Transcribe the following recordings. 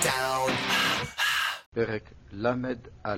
down. פרק למ"א.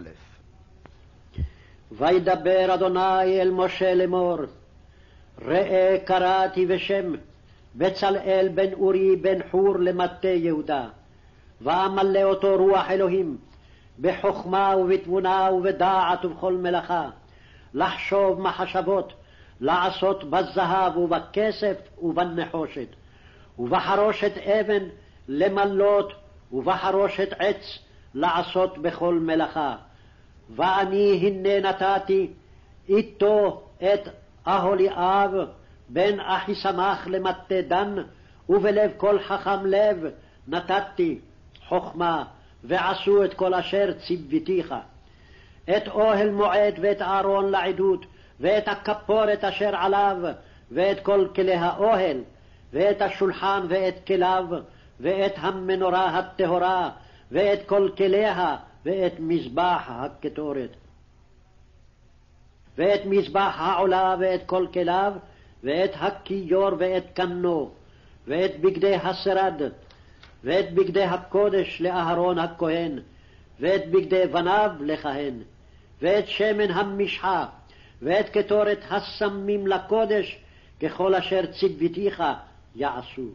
וידבר אדוני אל משה לאמור, ראה קראתי בשם בצלאל בן אורי בן חור למטה יהודה, ואמלא אותו רוח אלוהים, בחוכמה ובתבונה ובדעת ובכל מלאכה, לחשוב מחשבות, לעשות בזהב ובכסף ובנחושת, ובחרושת אבן למלות, ובחרושת עץ לעשות בכל מלאכה. ואני הנה נתתי איתו את אהוליאב בן אחיסמך למטה דן, ובלב כל חכם לב נתתי חוכמה, ועשו את כל אשר ציוויתיך. את אוהל מועד ואת אהרון לעדות, ואת הכפורת אשר עליו, ואת כל כלי האוהל, ואת השולחן ואת כליו, ואת המנורה הטהורה, ואת כל כליה, ואת מזבח הקטורת, ואת מזבח העולה ואת כל כליו, ואת הכיור ואת קנו, ואת בגדי השרד, ואת בגדי הקודש לאהרון הכהן, ואת בגדי בניו לכהן, ואת שמן המשחה, ואת קטורת הסמים לקודש, ככל אשר ציוויתיך יעשו.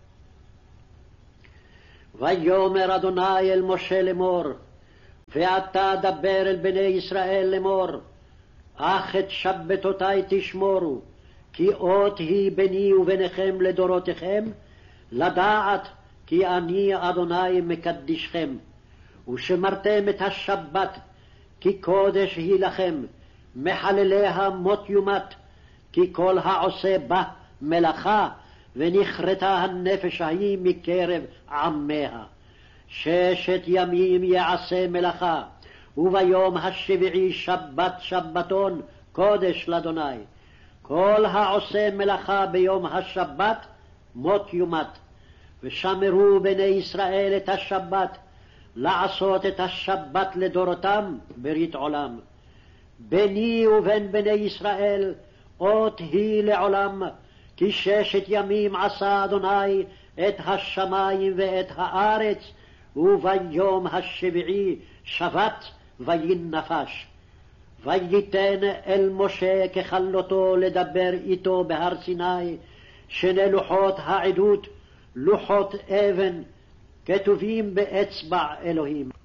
ויאמר אדוני אל משה לאמור, ואתה דבר אל בני ישראל לאמור, אך את שבתותי תשמורו, כי אות היא ביני וביניכם לדורותיכם, לדעת כי אני אדוני מקדישכם. ושמרתם את השבת, כי קודש היא לכם, מחלליה מות יומת, כי כל העושה בה מלאכה, ונכרתה הנפש ההיא מקרב עמיה. 6 ימים יעשה מלאכה, וביום השביעי שבת שבתון קודש לאדוני. כל העושה מלאכה ביום השבת מות יומת. ושמרו בני ישראל את השבת, לעשות את השבת לדורותם ברית עולם. ביני ובין בני ישראל אות היא לעולם, כי 6 ימים עשה אדוני את השמיים ואת הארץ, וביום השביעי שבת וינפש. וייתן אל משה ככלותו לדבר איתו בהר סיני 2 לוחות העדות, לוחות אבן, כתובים באצבע אלוהים.